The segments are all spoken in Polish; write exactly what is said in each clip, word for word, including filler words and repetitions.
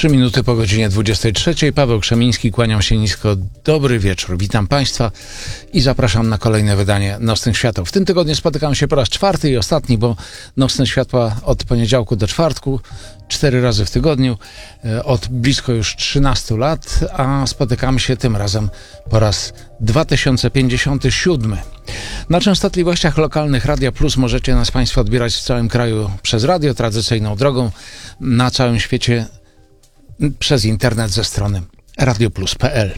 Trzy minuty po godzinie dwudziestej trzeciej. Paweł Krzemiński, kłaniam się nisko. Dobry wieczór, witam Państwa i zapraszam na kolejne wydanie Nocnych Świateł. W tym tygodniu spotykam się po raz czwarty i ostatni, bo Nocne Światła od poniedziałku do czwartku, cztery razy w tygodniu, od blisko już trzynastu lat, a spotykamy się tym razem po raz dwa tysiące pięćdziesiąty siódmy. Na częstotliwościach lokalnych Radia Plus możecie nas Państwo odbierać w całym kraju przez radio, tradycyjną drogą, na całym świecie przez internet ze strony radioplus kropka p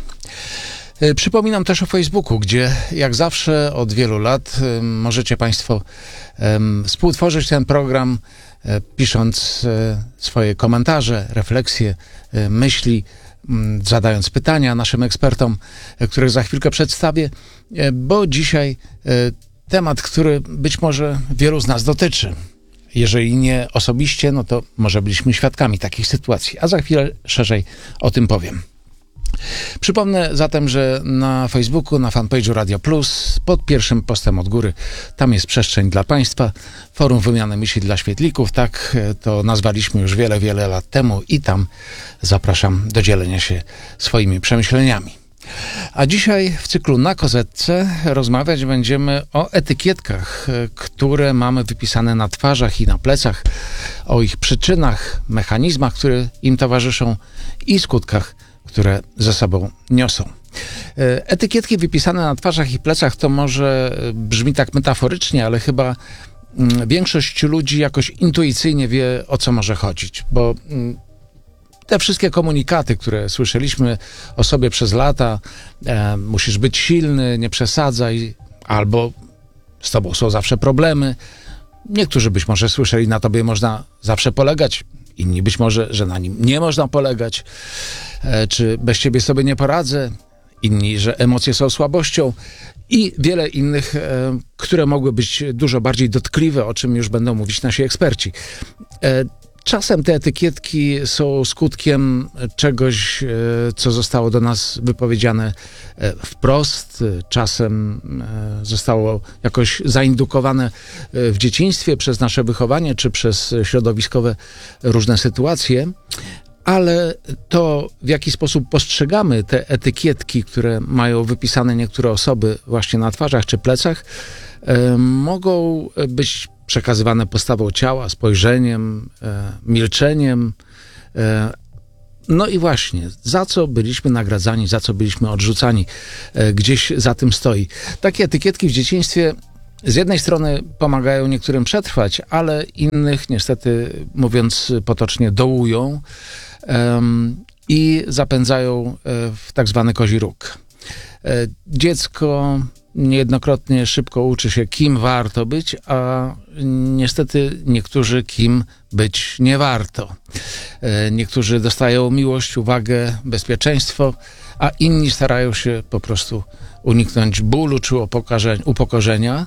l. Przypominam też o Facebooku, gdzie jak zawsze od wielu lat możecie Państwo um, współtworzyć ten program, um, pisząc um, swoje komentarze, refleksje, um, myśli, um, zadając pytania naszym ekspertom, um, których za chwilkę przedstawię, um, bo dzisiaj um, temat, który być może wielu z nas dotyczy. Jeżeli nie osobiście, no to może byliśmy świadkami takich sytuacji, a za chwilę szerzej o tym powiem. Przypomnę zatem, że na Facebooku, na fanpage'u Radio Plus, pod pierwszym postem od góry, tam jest przestrzeń dla Państwa, forum wymiany myśli dla świetlików, tak to nazwaliśmy już wiele, wiele lat temu i tam zapraszam do dzielenia się swoimi przemyśleniami. A dzisiaj w cyklu Na Kozetce rozmawiać będziemy o etykietkach, które mamy wypisane na twarzach i na plecach, o ich przyczynach, mechanizmach, które im towarzyszą i skutkach, które ze sobą niosą. Etykietki wypisane na twarzach i plecach to może brzmi tak metaforycznie, ale chyba większość ludzi jakoś intuicyjnie wie, o co może chodzić, bo te wszystkie komunikaty, które słyszeliśmy o sobie przez lata, e, musisz być silny, nie przesadzaj, albo z tobą są zawsze problemy. Niektórzy być może słyszeli, na tobie można zawsze polegać, inni być może, że na nim nie można polegać, e, czy bez ciebie sobie nie poradzę, inni, że emocje są słabością i wiele innych, e, które mogły być dużo bardziej dotkliwe, o czym już będą mówić nasi eksperci. E, Czasem te etykietki są skutkiem czegoś, co zostało do nas wypowiedziane wprost, czasem zostało jakoś zaindukowane w dzieciństwie przez nasze wychowanie, czy przez środowiskowe różne sytuacje, ale to, w jaki sposób postrzegamy te etykietki, które mają wypisane niektóre osoby właśnie na twarzach czy plecach, mogą być przekazywane postawą ciała, spojrzeniem, e, milczeniem. E, no i właśnie, za co byliśmy nagradzani, za co byliśmy odrzucani, e, gdzieś za tym stoi. Takie etykietki w dzieciństwie z jednej strony pomagają niektórym przetrwać, ale innych niestety, mówiąc potocznie, dołują e, i zapędzają w tak zwany kozi róg. E, dziecko niejednokrotnie szybko uczy się, kim warto być, a niestety niektórzy kim być nie warto. Niektórzy dostają miłość, uwagę, bezpieczeństwo, a inni starają się po prostu uniknąć bólu czy upokorzenia.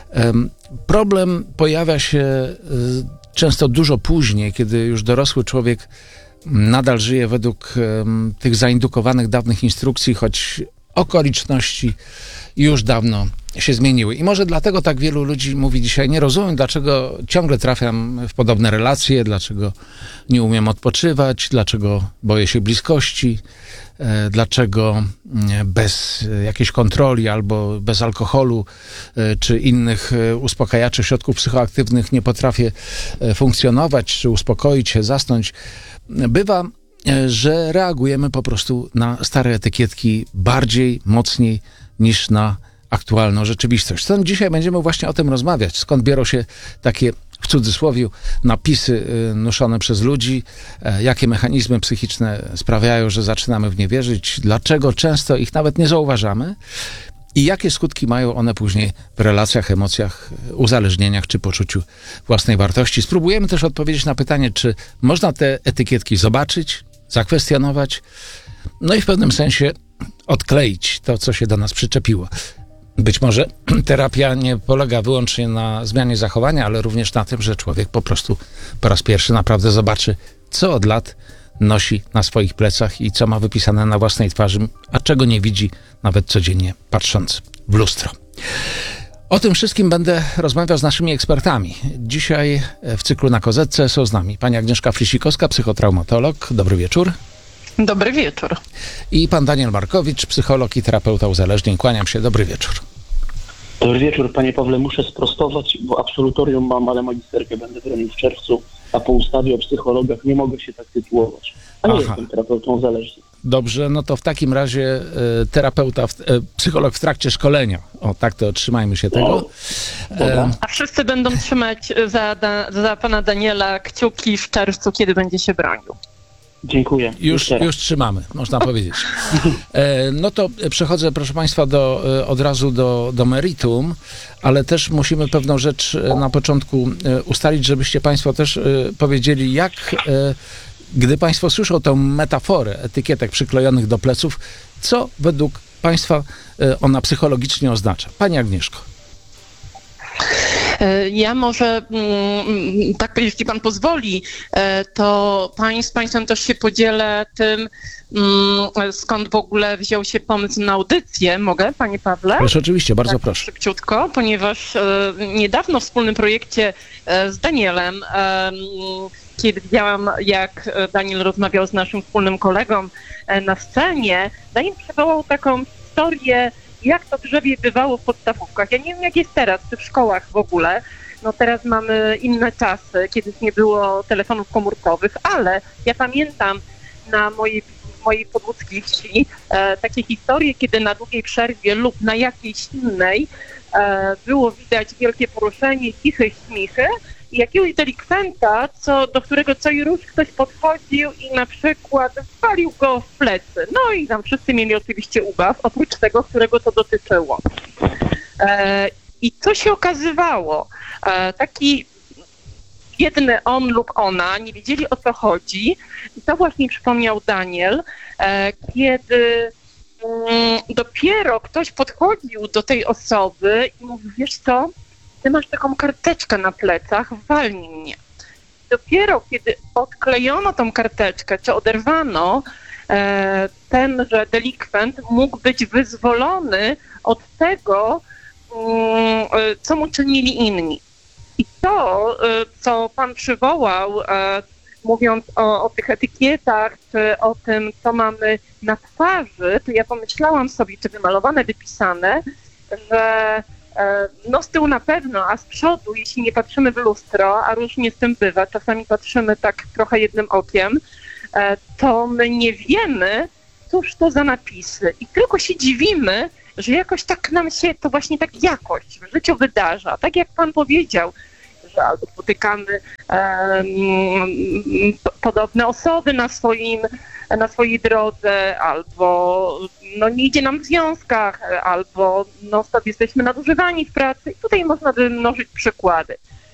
Problem pojawia się często dużo później, kiedy już dorosły człowiek nadal żyje według tych zaindukowanych dawnych instrukcji, choć okoliczności już dawno się zmieniły. I może dlatego tak wielu ludzi mówi dzisiaj, nie rozumiem, dlaczego ciągle trafiam w podobne relacje, dlaczego nie umiem odpoczywać, dlaczego boję się bliskości, e, dlaczego bez jakiejś kontroli albo bez alkoholu e, czy innych e, uspokajaczy, środków psychoaktywnych nie potrafię e, funkcjonować, czy uspokoić się, zasnąć. Bywa, że reagujemy po prostu na stare etykietki bardziej, mocniej niż na aktualną rzeczywistość. Stąd dzisiaj będziemy właśnie o tym rozmawiać. Skąd biorą się takie, w cudzysłowie, napisy noszone przez ludzi, jakie mechanizmy psychiczne sprawiają, że zaczynamy w nie wierzyć, dlaczego często ich nawet nie zauważamy i jakie skutki mają one później w relacjach, emocjach, uzależnieniach czy poczuciu własnej wartości. Spróbujemy też odpowiedzieć na pytanie, czy można te etykietki zobaczyć, zakwestionować, no i w pewnym sensie odkleić to, co się do nas przyczepiło. Być może terapia nie polega wyłącznie na zmianie zachowania, ale również na tym, że człowiek po prostu po raz pierwszy naprawdę zobaczy, co od lat nosi na swoich plecach i co ma wypisane na własnej twarzy, a czego nie widzi nawet codziennie patrząc w lustro. O tym wszystkim będę rozmawiał z naszymi ekspertami. Dzisiaj w cyklu Na Kozetce są z nami pani Agnieszka Flisikowska, psychotraumatolog. Dobry wieczór. Dobry wieczór. I pan Daniel Markowicz, psycholog i terapeuta uzależnień. Kłaniam się. Dobry wieczór. Dobry wieczór, panie Pawle. Muszę sprostować, bo absolutorium mam, ale magisterkę będę bronił w czerwcu, a po ustawie o psychologach nie mogę się tak tytułować. A nie Aha. jestem terapeutą uzależnień. Dobrze, no to w takim razie e, terapeuta, w, e, psycholog w trakcie szkolenia. O, tak to trzymajmy się tego. Dobra. A wszyscy będą trzymać za, da, za pana Daniela kciuki w czerwcu, kiedy będzie się bronił. Dziękuję. Już, teraz. już trzymamy, można powiedzieć. E, no to przechodzę, proszę państwa, do, e, od razu do, do meritum, ale też musimy pewną rzecz e, na początku e, ustalić, żebyście państwo też e, powiedzieli, jak, e, gdy państwo słyszą tę metaforę etykietek przyklejonych do pleców, co według państwa e, ona psychologicznie oznacza? Pani Agnieszko. Ja może, mm, tak jeśli pan pozwoli, e, to pań, z państwem też się podzielę tym, mm, skąd w ogóle wziął się pomysł na audycję. Mogę, panie Pawle? Proszę, oczywiście, bardzo Tak, proszę. szybciutko, ponieważ e, niedawno w wspólnym projekcie e, z Danielem, e, kiedy widziałam, jak Daniel rozmawiał z naszym wspólnym kolegą e, na scenie, Daniel przywołał taką historię, jak to drzewie bywało w podstawówkach. Ja nie wiem, jak jest teraz, czy w szkołach w ogóle. No teraz mamy inne czasy, kiedy nie było telefonów komórkowych, ale ja pamiętam na mojej, mojej podłódzkiej wsi e, takie historie, kiedy na długiej przerwie lub na jakiejś innej e, było widać wielkie poruszenie, ciche śmichy i jakiegoś delikwenta, co, do którego co i róż ktoś podchodził i na przykład walił go w plecy. No i tam wszyscy mieli oczywiście ubaw, oprócz tego, którego to dotyczyło. E, I co się okazywało? E, taki biedny on lub ona nie wiedzieli, o co chodzi. I to właśnie przypomniał Daniel, e, kiedy mm, dopiero ktoś podchodził do tej osoby i mówił, wiesz co, ty masz taką karteczkę na plecach, walnij mnie. Dopiero kiedy odklejono tą karteczkę, czy oderwano, e, tenże delikwent mógł być wyzwolony od tego, mm, co mu czynili inni. I to, e, co pan przywołał, e, mówiąc o, o tych etykietach, czy o tym, co mamy na twarzy, to ja pomyślałam sobie, czy wymalowane, wypisane, że no z tyłu na pewno, a z przodu, jeśli nie patrzymy w lustro, a różnie z tym bywa, czasami patrzymy tak trochę jednym okiem, to my nie wiemy, cóż to za napisy i tylko się dziwimy, że jakoś tak nam się to właśnie tak jakoś w życiu wydarza. Tak jak pan powiedział, że albo spotykamy um, podobne osoby na swoim na swojej drodze, albo no, nie idzie nam w związkach, albo no, sobie jesteśmy nadużywani w pracy. I tutaj można by mnożyć przykłady.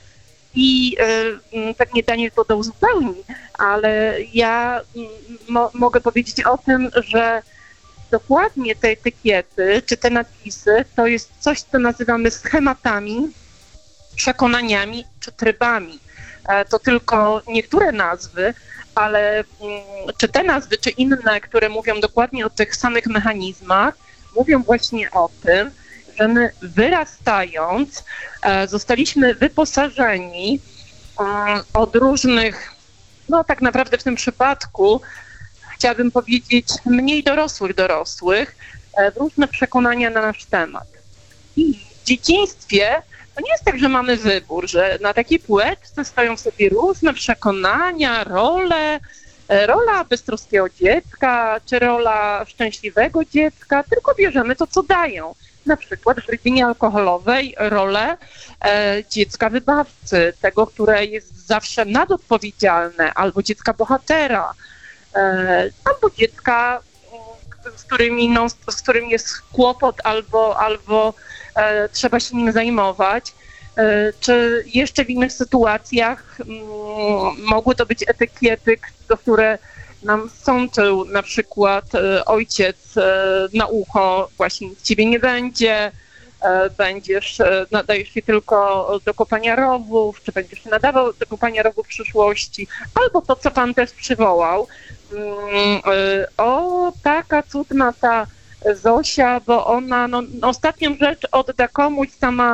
I y, pewnie Daniel to uzupełni, ale ja mo- mogę powiedzieć o tym, że dokładnie te etykiety, czy te napisy, to jest coś, co nazywamy schematami, przekonaniami, czy trybami. E, to tylko niektóre nazwy, ale czy te nazwy, czy inne, które mówią dokładnie o tych samych mechanizmach, mówią właśnie o tym, że my wyrastając zostaliśmy wyposażeni od różnych, no tak naprawdę w tym przypadku chciałabym powiedzieć mniej dorosłych dorosłych, w różne przekonania na nasz temat. I w dzieciństwie to nie jest tak, że mamy wybór, że na takiej półeczce stoją sobie różne przekonania, role, rola beztroskiego dziecka, czy rola szczęśliwego dziecka, tylko bierzemy to, co dają. Na przykład w rodzinie alkoholowej rolę e, dziecka wybawcy, tego, które jest zawsze nadodpowiedzialne, albo dziecka bohatera, e, albo dziecka, z którymi, no, z którym jest kłopot, albo, albo e, trzeba się nim zajmować. Czy jeszcze w innych sytuacjach m, mogły to być etykiety, do które nam sączył na przykład e, ojciec e, na ucho, właśnie nic ciebie nie będzie, e, będziesz, e, nadajesz się tylko do kopania rowów, czy będziesz się nadawał do kopania rowów w przyszłości, albo to, co pan też przywołał, mm, e, o taka cudna ta Zosia, bo ona no, ostatnią rzecz odda komuś, sama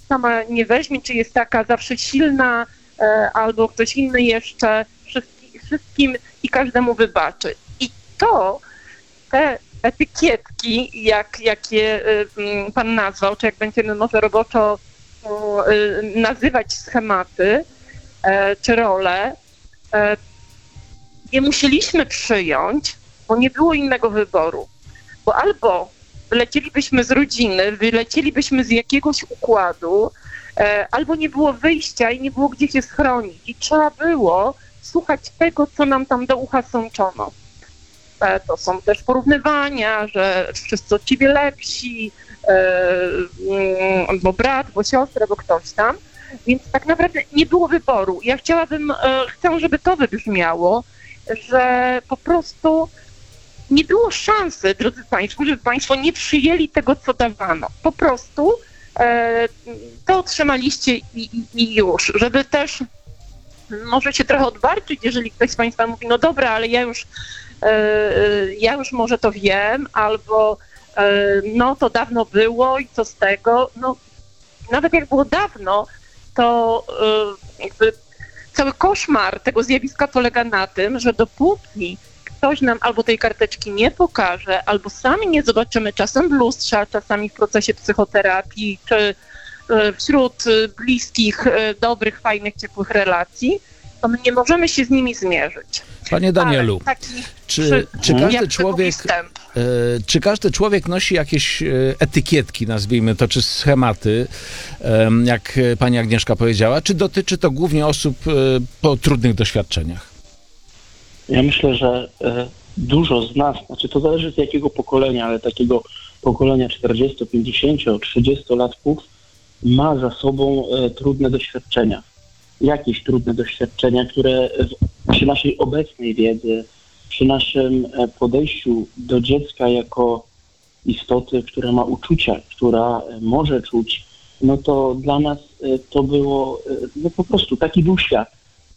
sama nie weźmie, czy jest taka zawsze silna, e, albo ktoś inny jeszcze wszystki, wszystkim i każdemu wybaczy. I to, te etykietki, jak, jakie y, pan nazwał, czy jak będziemy może roboczo y, nazywać schematy, e, czy role, e, nie musieliśmy przyjąć, bo nie było innego wyboru. Bo albo wylecielibyśmy z rodziny, wylecielibyśmy z jakiegoś układu, e, albo nie było wyjścia i nie było gdzie się schronić. I trzeba było słuchać tego, co nam tam do ucha sączono. E, to są też porównywania, że wszyscy od ciebie lepsi, e, mm, bo brat, bo siostra, bo ktoś tam. Więc tak naprawdę nie było wyboru. Ja chciałabym, e, chcę, żeby to wybrzmiało, że po prostu nie było szansy, drodzy Państwo, żeby Państwo nie przyjęli tego, co dawano. Po prostu e, to otrzymaliście i, i, i już. Żeby też może się trochę odbarczyć, jeżeli ktoś z Państwa mówi, no dobra, ale ja już, e, ja już może to wiem, albo e, no to dawno było i co z tego. No nawet jak było dawno, to e, jakby cały koszmar tego zjawiska polega na tym, że dopóki ktoś nam albo tej karteczki nie pokaże, albo sami nie zobaczymy, czasem w lustrze, a czasami w procesie psychoterapii, czy wśród bliskich, dobrych, fajnych, ciepłych relacji, to my nie możemy się z nimi zmierzyć. Panie Danielu, taki, czy, czy, każdy człowiek, wstęp. e, czy każdy człowiek nosi jakieś e, etykietki, nazwijmy to, czy schematy, e, jak pani Agnieszka powiedziała, czy dotyczy to głównie osób e, po trudnych doświadczeniach? Ja myślę, że e, dużo z nas, znaczy to zależy z jakiego pokolenia, ale takiego pokolenia czterdziesto, pięćdziesiąt, trzydzieści latków ma za sobą e, trudne doświadczenia. Jakieś trudne doświadczenia, które w, przy naszej obecnej wiedzy, przy naszym e, podejściu do dziecka jako istoty, która ma uczucia, która e, może czuć, no to dla nas e, to było e, no po prostu taki był świat.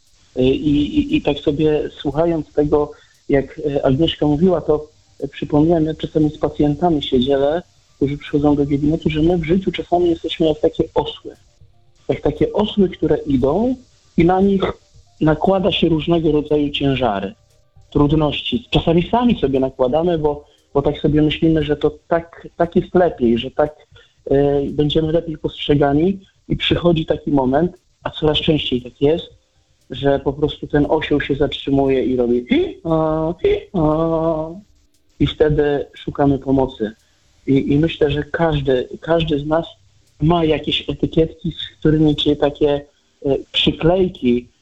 I, i, I tak sobie słuchając tego, jak Agnieszka mówiła, to przypomniałem, jak czasami z pacjentami się dzielę, którzy przychodzą do gabinetu, że my w życiu czasami jesteśmy jak takie osły. Jak takie osły, które idą i na nich nakłada się różnego rodzaju ciężary, trudności. Czasami sami sobie nakładamy, bo, bo tak sobie myślimy, że to tak, tak jest lepiej, że tak e, będziemy lepiej postrzegani i przychodzi taki moment, a coraz częściej tak jest, że po prostu ten osioł się zatrzymuje i robi hi, a, hi, a. I wtedy szukamy pomocy. I, i myślę, że każdy, każdy z nas ma jakieś etykietki, z którymi, czy takie e, przyklejki